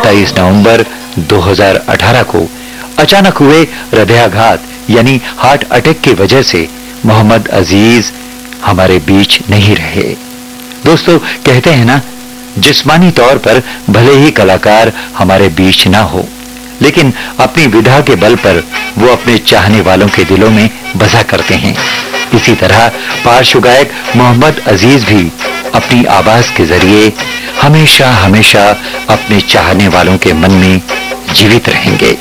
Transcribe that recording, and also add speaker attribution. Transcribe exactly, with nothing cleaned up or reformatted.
Speaker 1: सत्ताईस नवंबर दो हज़ार अठारह को अचानक हुए हृदयाघात यानी हार्ट अटैक की वजह से मोहम्मद अजीज हमारे बीच नहीं रहे। दोस्तों, कहते हैं ना, जिस्मानी तौर पर भले ही कलाकार हमारे बीच ना हो, लेकिन अपनी विधा के बल पर वो अपने चाहने वालों के दिलों में बसा करते हैं। इसी तरह पार्श्व गायक मोहम्मद अजीज भी अपनी आवाज के जरिए हमेशा हमेशा अपने चाहने वालों के मन में जीवित रहेंगे।